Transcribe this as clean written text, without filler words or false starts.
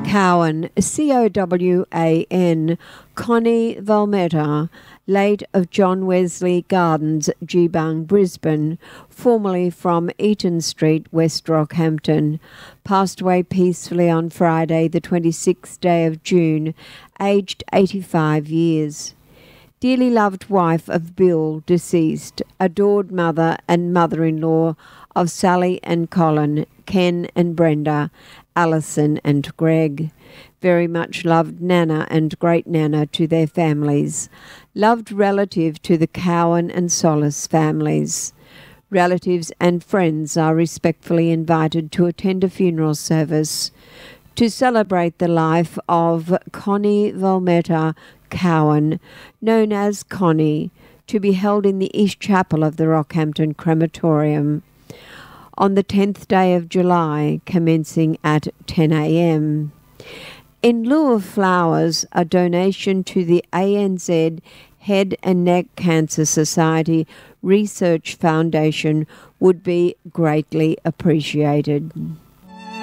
Cowan, C-O-W-A-N, Connie Valmeta, late of John Wesley Gardens, Geebung, Brisbane, formerly from Eaton Street, West Rockhampton, passed away peacefully on Friday, the 26th day of June, aged 85 years. Dearly loved wife of Bill, deceased, adored mother and mother-in-law of Sally and Colin, Ken and Brenda, Alison and Greg. Very much loved Nana and great-Nana to their families. Loved relative to the Cowan and Solis families. Relatives and friends are respectfully invited to attend a funeral service to celebrate the life of Connie Valmeta Cowan, known as Connie, to be held in the East Chapel of the Rockhampton Crematorium on the 10th day of July, commencing at 10 a.m. In lieu of flowers, a donation to the ANZ Head and Neck Cancer Society Research Foundation would be greatly appreciated.